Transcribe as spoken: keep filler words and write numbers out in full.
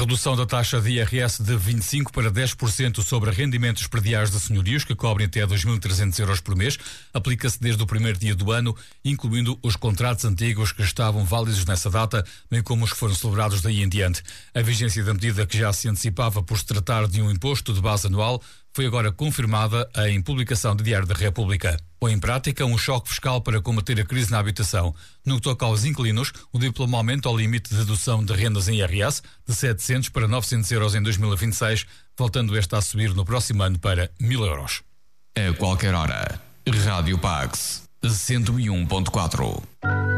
redução da taxa de I R S de vinte e cinco por cento para dez por cento sobre rendimentos prediais de senhorios que cobrem até dois mil e trezentos euros por mês aplica-se desde o primeiro dia do ano, incluindo os contratos antigos que estavam válidos nessa data, bem como os que foram celebrados daí em diante. A vigência da medida, que já se antecipava por se tratar de um imposto de base anual, foi agora confirmada em publicação do Diário da República. Põe em prática um choque fiscal para combater a crise na habitação. No que toca aos inquilinos, o diploma aumenta ao limite de dedução de rendas em I R S de setecentos para novecentos euros em dois mil e vinte e seis, voltando esta a subir no próximo ano para mil euros. A qualquer hora, Rádio Pax cento e um ponto quatro.